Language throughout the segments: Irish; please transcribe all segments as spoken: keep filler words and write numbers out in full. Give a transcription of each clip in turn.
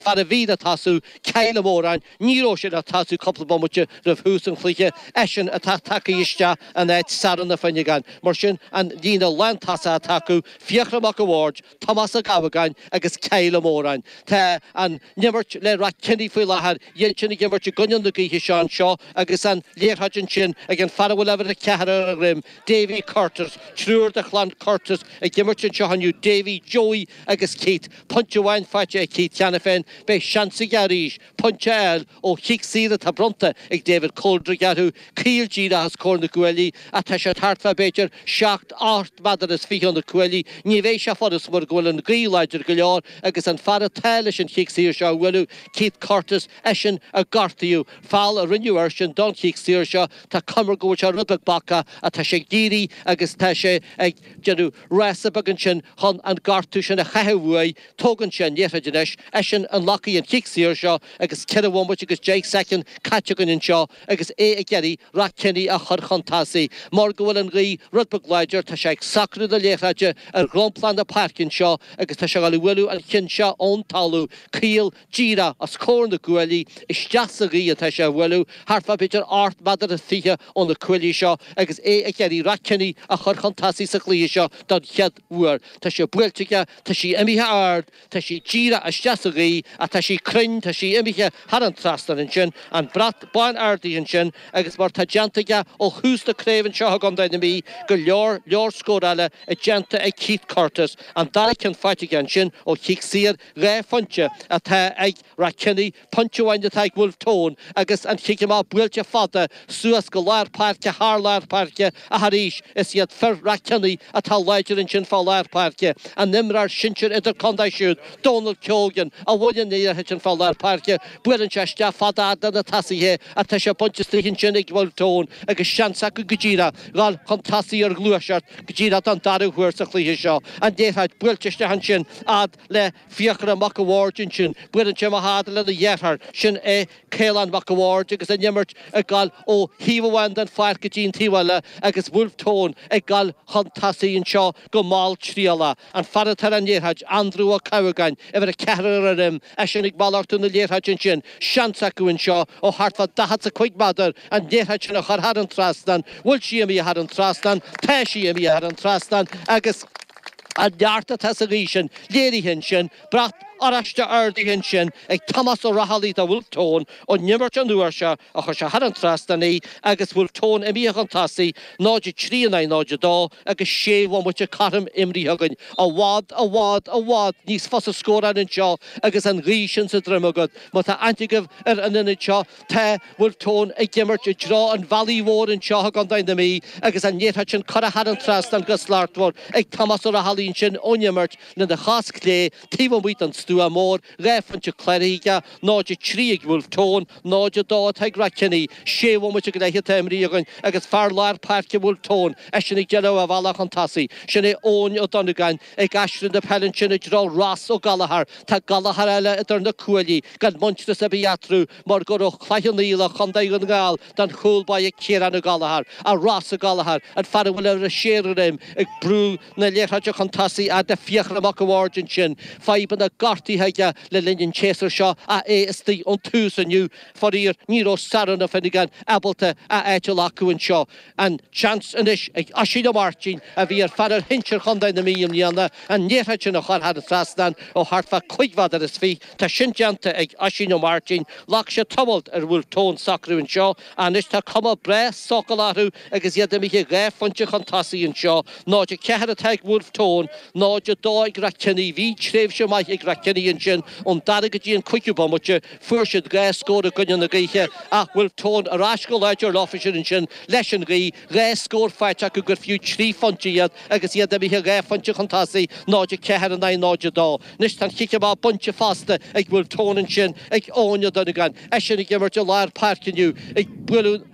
far a vida tasú Keile Mórain níró sé a tasú couple bomuche rah húsan chluiche esin a take iste an éit saran na fannigan mar sin an dína land tasa taú fiachramach award Thomas a Gabagain agus Keile Mórain Tá an nimmert le ra cinní fú lehar dhéintsinna gimmert gunnean na gaithe seán seo agus an léirhajin sin ag an farhfuil ever a cehar a rim Davy Curtis trúr de chlan Curtis ag gimmert seo hanniu Davy Joey agus Keith Punchawine faite ag Keith Janafin be Shansi Garís Puncha el ó chic síra tá bronta ag David Coldra garú Cíl Gira has cór na Gweli a tá sé tartfa beir seacht art madar is fion na Gweli ní bhéh se foras mar ghfuil an gríleidir go leor agus an fara teile sin chic sír seo bhfuilú Keith Curtis esin a gartaíú fáil a rinneúir sin don chic sír seo tá cumar go se rubach bacha a tá sé géirí agus tá sé ag genú rasa bagan sin chun an gartú sin a chehehúi tógan sin níhaidirnis esin an lacaí an chic sír seo agus ceadhhamuid agus Jake Second cattegan in seo agus é a geirí ra cinní a chur chutásaí mar go bhfuil an rí rudbach leidir tá sé ag sacrú a léchraide ar gromplan a parkin seo agus tá se gal bhfuilú an chin seo ón talú Cíl Gira as cór na Gweli is deas a rí a tá sé bhfuilú Harfa bitir art madar a fiche ón na Gweli seo agus é a geirí ra cinní a chur chutásaí sa chlí seo don chead uair tá sé builteige tá sí imithe ard tá sí Gira as deas a rí a tá sí crin tá sí imithe har an trastar in sin an brat bain ardaí in sin agus mar tá deantaige ó hústa craven seo gan daine mí go leor leor scór eile a deanta ag Keith Curtis an dal cin fáite an sin ó chic sír ré fonte a tá ag ra cinní Punchawine tá ag Wolf Tone agus an chiice má builte fada suas go leir parke haar leir parke a haríis is iad fer ra cinní a tá leidir in sin fá leir parke an nimrar sinir idir condaisiúd Donald Keogan a bhfuin níar het sin fá leir parke buan seiste fada na tasíthe a tá sé bunte strichin sin ag Wolf Tone agus seansa go Gira gáil chutásaí ar glúiseart go Gira an darú chuir sa chluthe seo an déthaid builteiste han sin ad le fiachar amach award in sin buan sem a háda le a dhéthar sin é Célan Mac Award agus a nimmert a gáil ó híomhhain an fear go dín tíhile agus Wolf Tone ag gáil chutásaí in seo go máil tríala an faratar an léirhaid Andrew a Cowagain ever a cehar a rim a sin ag málartú na léirhaid in sin seansa goin seo ó hartfa dahat a chuig madar an léirhaid sin a chur har an trastan bhfuil si a har an trastan tá si a har an trastan agus a dearta tá a rí sin léirí hin sin brat Arasta ardi hin sin ag Thomas o Rahalí a Wolf Tone o nimmert an uair se a chu se har an trastaní agus Wolf Tone imi an tasí náidir tríanai náidir dá agus sé bhhain muite carm imrí hagan a bhád a bhád a bhád níos fas a scór an seo agus an rí sin sa drumagad má tá antigah ar an in seo tá Wolf Tone ag gimmert i drá an valíhór an seo gan dain na mí agus an nétha sin chur a har an trastan gus láirthór ag Thomas o Rahalín sin ó nimmert na de chas clé tíh muit an Stu a mór réfante chléige náidir tríag Wolf Tone náidir dá ag ra cinní sé bhmuite go léthe téimrí agan agus fear leir parke Wolf Tone e sinnig geileh a bhheach an tasí sin é ón ó donagain ag gasrin de pelin sin rá ras ó galahar tá galahar eile idir na cuailí gan muntre sa beatrú mar go chléanníile chundaí an gáil dan choulba ag céran a galahar a ras a galahar an far bhfuil ar a sérim ag brú na léirhaide an tasí a de fiachar amach awardin sin faiban a gar heige le linn chéar seo a é istí an túsaniu forír níró saran a fennigan abalta a éite lacuin seo an chans inis ag así a Martin a bhí ar fadar hinir chundain na míam níanana an néthaid sin a chur a trastan ó hartfa chuigvad ar is fí tá sin deanta ag así a Martin lach se tabalt ar Wolf Tone sacrúin seo an is tá cuma bre socaláthú agus iad imiche réfonte chutásaí in seo náidir cehar a teag Wolf Tone náidir dóig ra cinní hí tréimh se mai ag ra cinní in sin on dadig dín cuiiciúba muite fuirsid ré scór a gunne na gaithe ach Wolf Tone a rasco leidir láfisin in sin leis an rí ré scór feite go gur fiú trí fontiad agus iad mithe ré fonte chutásaí náidir cehar an náidir dá nis tan chiice má bunte fasta ag Wolf Tone in sin ag óine donna gan e sin ag gimmert a leir parkiniu ag buú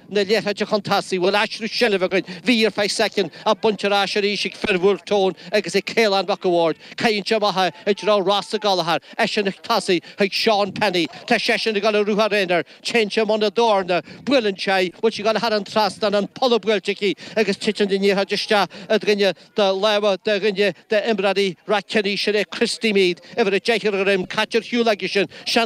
na léthaide chutásaí bhfuil eisrú silbhagan bhí ar fé second a buntar áisiirí ferhúr tón agus é célan bacahard. Cainte matha idirrá Rasta Galahar, eisian tasaí ag Sean Penny, tá sesin na gal ruúha rénar, chéinte mna dórna, builan sé, bhil si gal har an trastan an polabhilteí agus titan de níha deiste a gnne de leha de gnne de imbradí ra ceí sé é Christy Mead, ifir a déir rim catir hiúlaigi sin